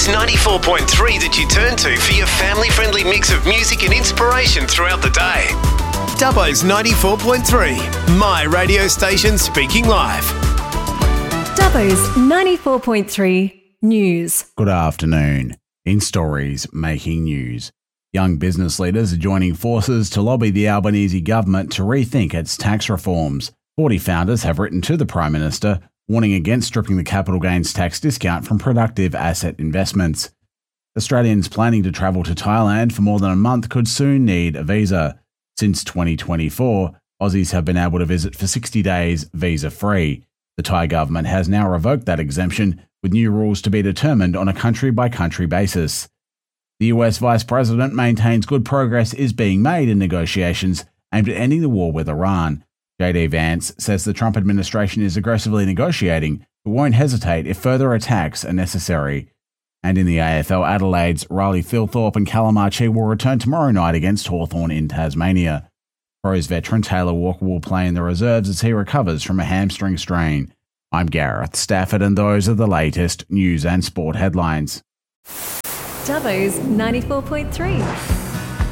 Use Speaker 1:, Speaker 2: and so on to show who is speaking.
Speaker 1: 94.3 that you turn to for your family-friendly mix of music and inspiration throughout the day. Dubbo's 94.3, my radio station speaking live.
Speaker 2: Dubbo's 94.3 News.
Speaker 3: Good afternoon. In stories making news, young business leaders are joining forces to lobby the Albanese government to rethink its tax reforms. 40 founders have written to the Prime Minister, warning against stripping the capital gains tax discount from productive asset investments. Australians planning to travel to Thailand for more than a month could soon need a visa. Since 2024, Aussies have been able to visit for 60 days visa-free. The Thai government has now revoked that exemption, with new rules to be determined on a country-by-country basis. The US Vice President maintains good progress is being made in negotiations aimed at ending the war with Iran. JD Vance says the Trump administration is aggressively negotiating, but won't hesitate if further attacks are necessary. And in the AFL, Adelaide's Riley Thilthorpe and Callum Archie will return tomorrow night against Hawthorn in Tasmania. Pros veteran Taylor Walker will play in the reserves as he recovers from a hamstring strain. I'm Gareth Stafford, and those are the latest news and sport headlines.
Speaker 2: Dubbo's 94.3.